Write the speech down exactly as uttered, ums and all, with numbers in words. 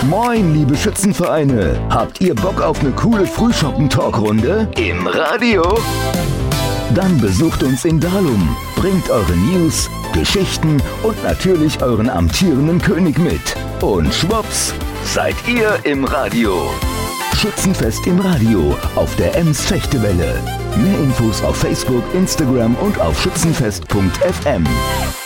Moin, liebe Schützenvereine. Habt ihr Bock auf eine coole Frühschoppen-Talkrunde? Im Radio? Dann besucht uns in Dalum. Bringt eure News, Geschichten und natürlich euren amtierenden König mit. Und schwupps, seid ihr im Radio. Schützenfest im Radio auf der Ems Fechtewelle. Mehr Infos auf Facebook, Instagram und auf schützenfest punkt f m.